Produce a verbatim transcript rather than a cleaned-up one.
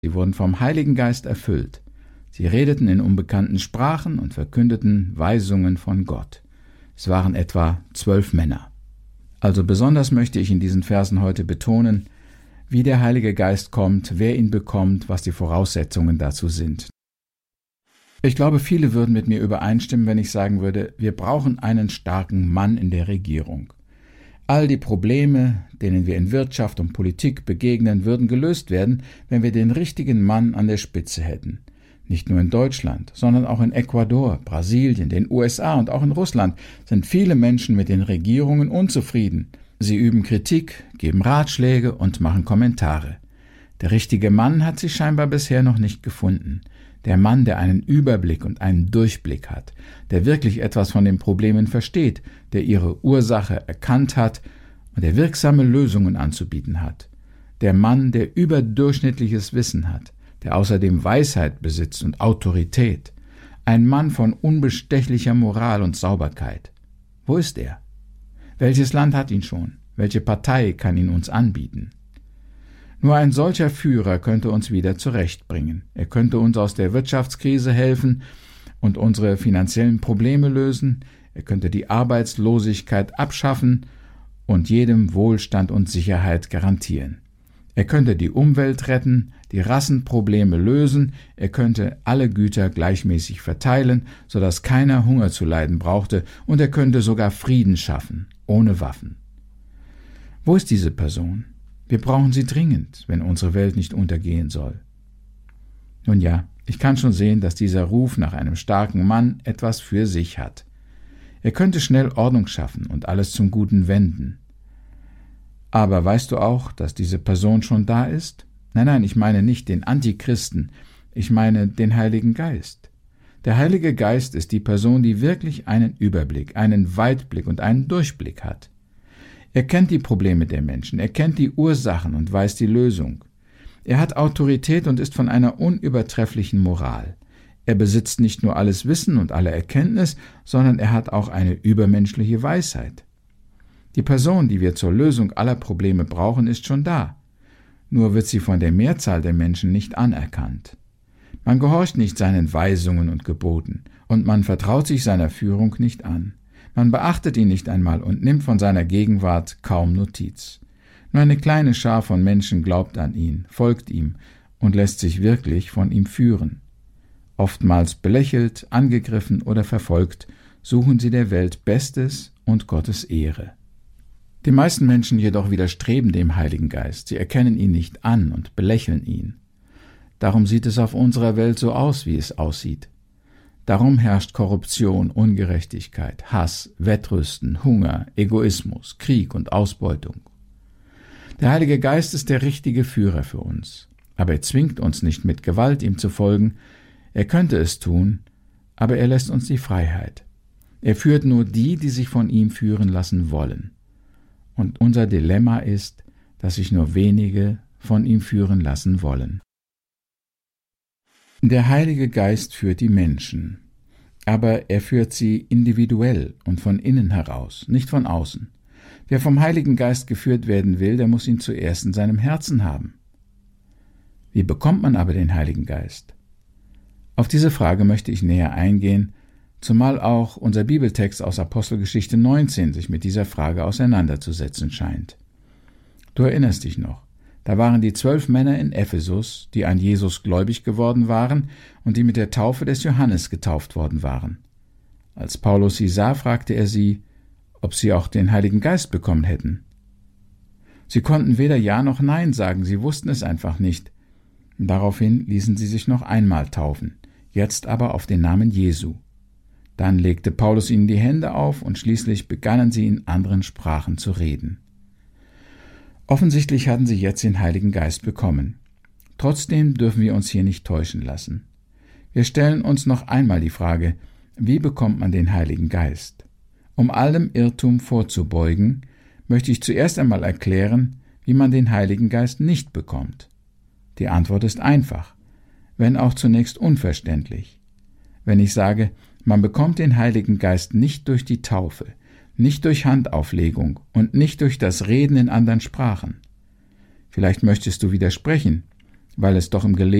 Sie wurden vom Heiligen Geist erfüllt. Sie redeten in unbekannten Sprachen und verkündeten Weisungen von Gott. Es waren etwa zwölf Männer. Also besonders möchte ich in diesen Versen heute betonen, wie der Heilige Geist kommt, wer ihn bekommt, was die Voraussetzungen dazu sind. Ich glaube, viele würden mit mir übereinstimmen, wenn ich sagen würde, wir brauchen einen starken Mann in der Regierung. All die Probleme, denen wir in Wirtschaft und Politik begegnen, würden gelöst werden, wenn wir den richtigen Mann an der Spitze hätten. Nicht nur in Deutschland, sondern auch in Ecuador, Brasilien, den U S A und auch in Russland sind viele Menschen mit den Regierungen unzufrieden. Sie üben Kritik, geben Ratschläge und machen Kommentare. Der richtige Mann hat sich scheinbar bisher noch nicht gefunden. Der Mann, der einen Überblick und einen Durchblick hat, der wirklich etwas von den Problemen versteht, der ihre Ursache erkannt hat und der wirksame Lösungen anzubieten hat. Der Mann, der überdurchschnittliches Wissen hat, der außerdem Weisheit besitzt und Autorität. Ein Mann von unbestechlicher Moral und Sauberkeit. Wo ist er? Welches Land hat ihn schon? Welche Partei kann ihn uns anbieten? Nur ein solcher Führer könnte uns wieder zurechtbringen. Er könnte uns aus der Wirtschaftskrise helfen und unsere finanziellen Probleme lösen. Er könnte die Arbeitslosigkeit abschaffen und jedem Wohlstand und Sicherheit garantieren. Er könnte die Umwelt retten, die Rassenprobleme lösen. Er könnte alle Güter gleichmäßig verteilen, sodass keiner Hunger zu leiden brauchte, und er könnte sogar Frieden schaffen, ohne Waffen. Wo ist diese Person? Wir brauchen sie dringend, wenn unsere Welt nicht untergehen soll. Nun ja, ich kann schon sehen, dass dieser Ruf nach einem starken Mann etwas für sich hat. Er könnte schnell Ordnung schaffen und alles zum Guten wenden. Aber weißt du auch, dass diese Person schon da ist? Nein, nein, ich meine nicht den Antichristen, ich meine den Heiligen Geist. Der Heilige Geist ist die Person, die wirklich einen Überblick, einen Weitblick und einen Durchblick hat. Er kennt die Probleme der Menschen, er kennt die Ursachen und weiß die Lösung. Er hat Autorität und ist von einer unübertrefflichen Moral. Er besitzt nicht nur alles Wissen und alle Erkenntnis, sondern er hat auch eine übermenschliche Weisheit. Die Person, die wir zur Lösung aller Probleme brauchen, ist schon da. Nur wird sie von der Mehrzahl der Menschen nicht anerkannt. Man gehorcht nicht seinen Weisungen und Geboten, und man vertraut sich seiner Führung nicht an. Man beachtet ihn nicht einmal und nimmt von seiner Gegenwart kaum Notiz. Nur eine kleine Schar von Menschen glaubt an ihn, folgt ihm und lässt sich wirklich von ihm führen. Oftmals belächelt, angegriffen oder verfolgt, suchen sie der Welt Bestes und Gottes Ehre. Die meisten Menschen jedoch widerstreben dem Heiligen Geist, sie erkennen ihn nicht an und belächeln ihn. Darum sieht es auf unserer Welt so aus, wie es aussieht. Darum herrscht Korruption, Ungerechtigkeit, Hass, Wettrüsten, Hunger, Egoismus, Krieg und Ausbeutung. Der Heilige Geist ist der richtige Führer für uns, aber er zwingt uns nicht mit Gewalt, ihm zu folgen. Er könnte es tun, aber er lässt uns die Freiheit. Er führt nur die, die sich von ihm führen lassen wollen. Und unser Dilemma ist, dass sich nur wenige von ihm führen lassen wollen. Der Heilige Geist führt die Menschen, aber er führt sie individuell und von innen heraus, nicht von außen. Wer vom Heiligen Geist geführt werden will, der muss ihn zuerst in seinem Herzen haben. Wie bekommt man aber den Heiligen Geist? Auf diese Frage möchte ich näher eingehen, zumal auch unser Bibeltext aus Apostelgeschichte neunzehn sich mit dieser Frage auseinanderzusetzen scheint. Du erinnerst dich noch. Da waren die zwölf Männer in Ephesus, die an Jesus gläubig geworden waren und die mit der Taufe des Johannes getauft worden waren. Als Paulus sie sah, fragte er sie, ob sie auch den Heiligen Geist bekommen hätten. Sie konnten weder Ja noch Nein sagen, sie wussten es einfach nicht. Daraufhin ließen sie sich noch einmal taufen, jetzt aber auf den Namen Jesu. Dann legte Paulus ihnen die Hände auf und schließlich begannen sie in anderen Sprachen zu reden. Offensichtlich hatten sie jetzt den Heiligen Geist bekommen. Trotzdem dürfen wir uns hier nicht täuschen lassen. Wir stellen uns noch einmal die Frage, wie bekommt man den Heiligen Geist? Um allem Irrtum vorzubeugen, möchte ich zuerst einmal erklären, wie man den Heiligen Geist nicht bekommt. Die Antwort ist einfach, wenn auch zunächst unverständlich. Wenn ich sage, man bekommt den Heiligen Geist nicht durch die Taufe, nicht durch Handauflegung und nicht durch das Reden in anderen Sprachen. Vielleicht möchtest du widersprechen, weil es doch im